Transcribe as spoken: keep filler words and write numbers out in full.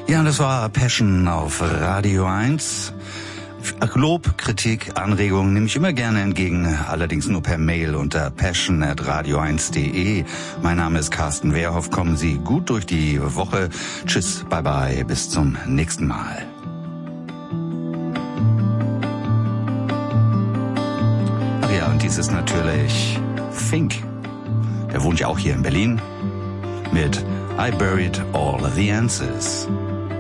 Ja, das war Passion auf Radio eins. Lob, Kritik, Anregungen nehme ich immer gerne entgegen, allerdings nur per Mail unter passion at radio eins punkt de. Mein Name ist Carsten Wehrhoff. Kommen Sie gut durch die Woche. Tschüss, bye bye, bis zum nächsten Mal. Ach ja, und dies ist natürlich Fink. Der wohnt ja auch hier in Berlin mit I Buried All the Answers.